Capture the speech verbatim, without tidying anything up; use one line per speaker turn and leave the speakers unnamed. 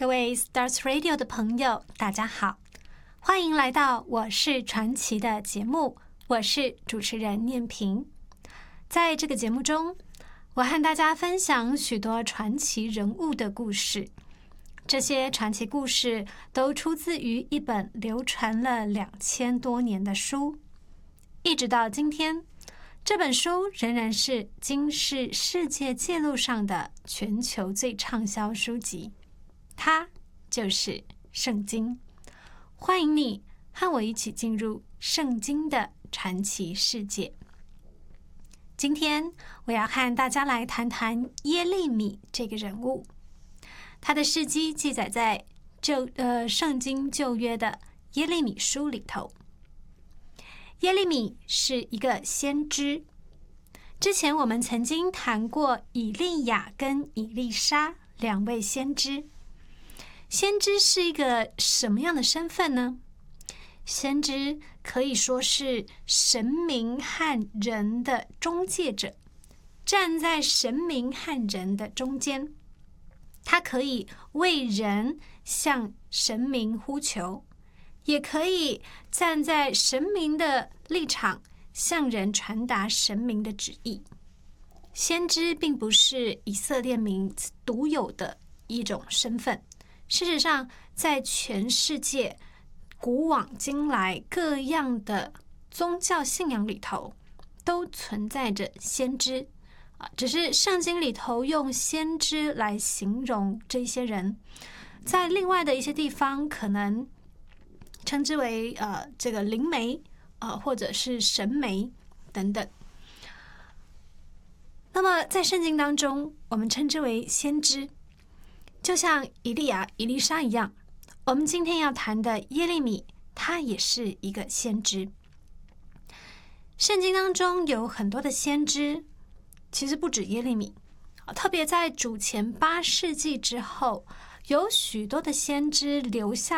各位 Stars Radio 的朋友，大家好，欢迎来到我是传奇的节目，我是主持人念萍。在这个节目中，我和大家分享许多传奇人物的故事。这些传奇故事都出自于一本流传了两千多年的书，一直到今天，这本书仍然是金氏世界纪录上的全球最畅销书籍，它就是圣经。欢迎你和我一起进入圣经的传奇世界。今天我要和大家来谈谈耶利米这个人物，他的事迹记载在旧呃圣经旧约的耶利米书里头。耶利米是一个先知，之前我们曾经谈过以利亚跟以利沙两位先知。先知是一个什么样的身份呢？先知可以说是神明和人的中介者，站在神明和人的中间，他可以为人向神明呼求，也可以站在神明的立场向人传达神明的旨意。先知并不是以色列民独有的一种身份，事实上在全世界古往今来各样的宗教信仰里头都存在着先知，只是圣经里头用先知来形容这些人，在另外的一些地方可能称之为呃这个灵媒呃或者是神媒等等。那么在圣经当中，我们称之为先知，就像以利亚、以利沙一样。我们今天要谈的耶利米，他也是一个先知。圣经当中有很多的先知，其实不止耶利米，特别在主前八世纪之后，有许多的先知留下